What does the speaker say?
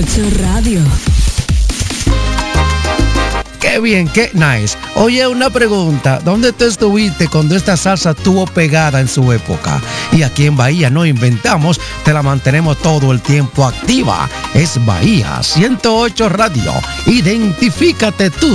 108 Radio. Qué bien, qué nice. Oye, una pregunta. ¿Dónde tú estuviste cuando esta salsa estuvo pegada en su época? Y aquí en Bahía no inventamos, te la mantenemos todo el tiempo activa. Es Bahía 108 Radio. Identifícate tú.